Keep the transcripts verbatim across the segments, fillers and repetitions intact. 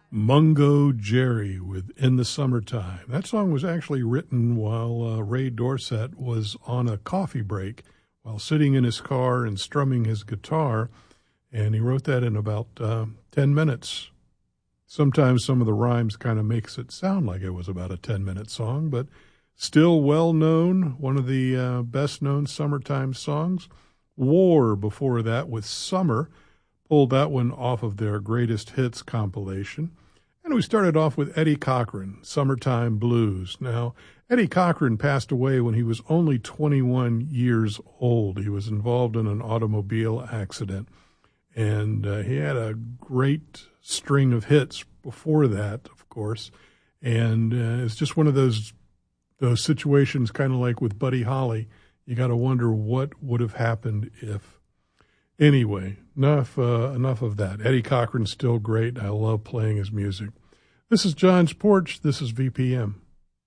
Mungo Jerry with In the Summertime. That song was actually written while uh, Ray Dorset was on a coffee break while sitting in his car and strumming his guitar, and he wrote that in about uh, ten minutes. Sometimes some of the rhymes kind of makes it sound like it was about a ten-minute song, but still well-known, one of the uh, best-known summertime songs. War before that with Summer, pulled that one off of their greatest hits compilation. And we started off with Eddie Cochran, Summertime Blues. Now, Eddie Cochran passed away when he was only twenty-one years old. He was involved in an automobile accident, and uh, he had a great string of hits before that, of course. And uh, it's just one of those those situations, kind of like with Buddy Holly. You got to wonder what would have happened if. Anyway, enough uh, enough of that. Eddie Cochran's still great. I love playing his music. This is John's Porch. This is V P M.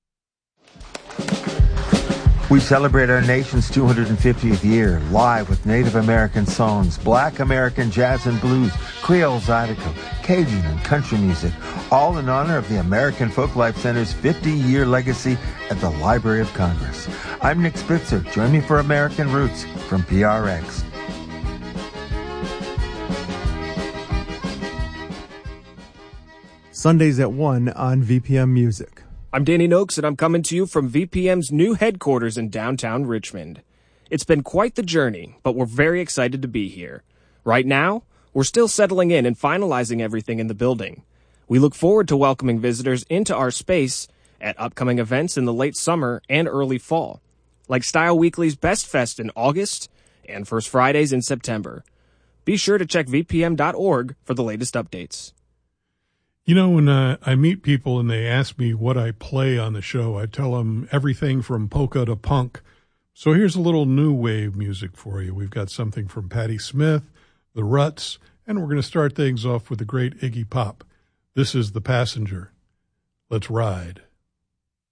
We celebrate our nation's two hundred fiftieth year live with Native American songs, Black American jazz and blues, Creole Zydeco, Cajun and country music, all in honor of the American Folklife Center's fifty-year legacy at the Library of Congress. I'm Nick Spitzer. Join me for American Roots from P R X. Sundays at one on V P M Music. I'm Danny Noakes, and I'm coming to you from V P M's new headquarters in downtown Richmond. It's been quite the journey, but we're very excited to be here. Right now, we're still settling in and finalizing everything in the building. We look forward to welcoming visitors into our space at upcoming events in the late summer and early fall, like Style Weekly's Best Fest in August and First Fridays in September. Be sure to check V P M dot org for the latest updates. You know, when uh, I meet people and they ask me what I play on the show, I tell them everything from polka to punk. So here's a little new wave music for you. We've got something from Patti Smith, The Ruts, and we're going to start things off with the great Iggy Pop. This is The Passenger. Let's ride.